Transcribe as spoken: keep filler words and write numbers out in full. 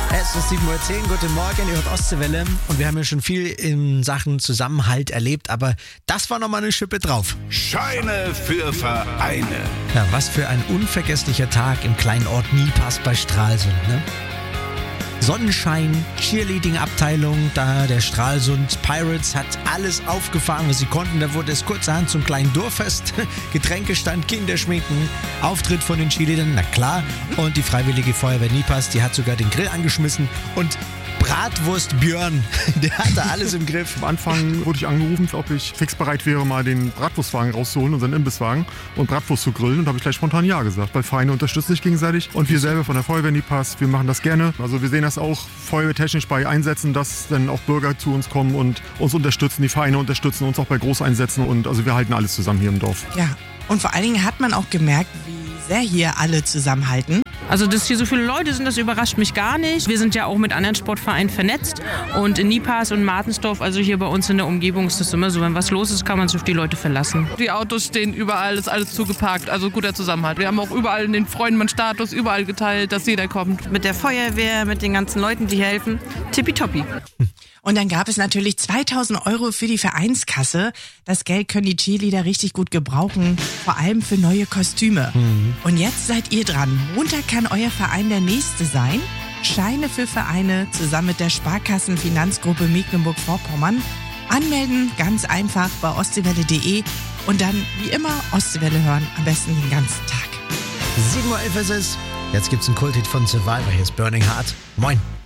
Es ist sieben Uhr zehn, guten Morgen, ihr hört Ostseewelle und wir haben ja schon viel in Sachen Zusammenhalt erlebt, aber das war nochmal eine Schippe drauf. Scheine für Vereine. Ja, was für ein unvergesslicher Tag im kleinen Ort Niepass bei Stralsund, ne? Sonnenschein, Cheerleading-Abteilung, da der Stralsund Pirates hat alles aufgefahren, was sie konnten. Da wurde es kurzerhand zum kleinen Dorffest. Getränkestand, Kinderschminken, Auftritt von den Cheerleadern, na klar. Und die Freiwillige Feuerwehr Niepass, die hat sogar den Grill angeschmissen. Und Bratwurst Björn, der hatte alles im Griff. Am Anfang wurde ich angerufen, ob ich fix bereit wäre, mal den Bratwurstwagen rauszuholen, unseren Imbisswagen, und Bratwurst zu grillen. Und da habe ich gleich spontan Ja gesagt, weil Vereine unterstützen sich gegenseitig. Und wir selber von der Feuerwehr Niepass, wir machen das gerne. Also wir sehen das auch feuerwehrtechnisch bei Einsätzen, dass dann auch Bürger zu uns kommen und uns unterstützen, die Vereine unterstützen uns auch bei Großeinsätzen. Und also wir halten alles zusammen hier im Dorf. Ja, und vor allen Dingen hat man auch gemerkt, wie sehr hier alle zusammenhalten. Also, dass hier so viele Leute sind, das überrascht mich gar nicht. Wir sind ja auch mit anderen Sportvereinen vernetzt. Und in Niepass und Martensdorf, also hier bei uns in der Umgebung, ist das immer so, wenn was los ist, kann man sich auf die Leute verlassen. Die Autos stehen überall, ist alles zugeparkt, also guter Zusammenhalt. Wir haben auch überall den Freundemann-Status überall geteilt, dass jeder kommt. Mit der Feuerwehr, mit den ganzen Leuten, die helfen, tippitoppi. Und dann gab es natürlich zweitausend Euro für die Vereinskasse. Das Geld können die Cheerleader richtig gut gebrauchen, vor allem für neue Kostüme. Mhm. Und jetzt seid ihr dran. Montag kann euer Verein der nächste sein. Scheine für Vereine zusammen mit der Sparkassenfinanzgruppe Mecklenburg-Vorpommern. Anmelden ganz einfach bei ostseewelle punkt de und dann wie immer Ostseewelle hören, am besten den ganzen Tag. sieben Uhr elf ist es. Jetzt gibt's einen Kulthit von Survivor. Hier ist Burning Heart. Moin.